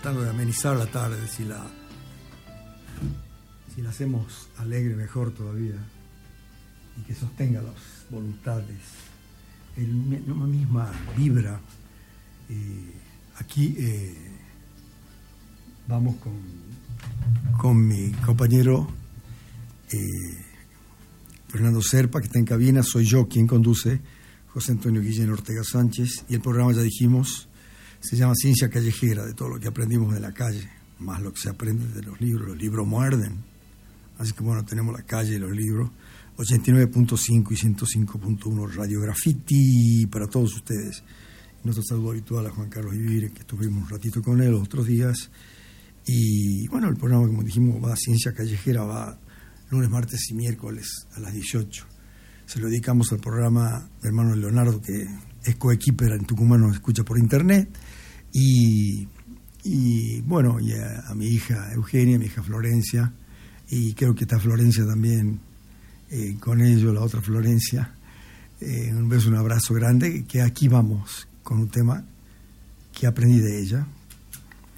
tratando de amenizar la tarde, si la hacemos alegre, mejor todavía, y que sostenga las voluntades, una misma vibra. Aquí vamos con mi compañero Fernando Serpa, que está en cabina. Soy yo quien conduce, José Antonio Guillén Ortega Sánchez, y el programa, ya dijimos, se llama Ciencia Callejera, de todo lo que aprendimos de la calle, más lo que se aprende de los libros. Los libros muerden, así que bueno, tenemos la calle y los libros. 89.5 y 105.1 Radio Graffiti para todos ustedes. Nuestro saludo habitual a Juan Carlos Ivire, que estuvimos un ratito con él los otros días. Y bueno, el programa, como dijimos, va a Ciencia Callejera, va lunes, martes y miércoles a las 18. Se lo dedicamos al programa de hermano Leonardo, que es coequiper en Tucumán, nos escucha por internet. Y bueno, y a mi hija Eugenia, mi hija Florencia, y creo que está Florencia también con ellos, la otra Florencia. Un beso, un abrazo grande, que aquí vamos con un tema que aprendí de ella,